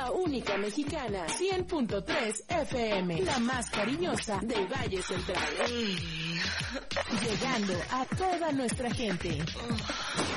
la única mexicana, 100.3 FM, la más cariñosa del Valle Central. Llegando a toda nuestra gente.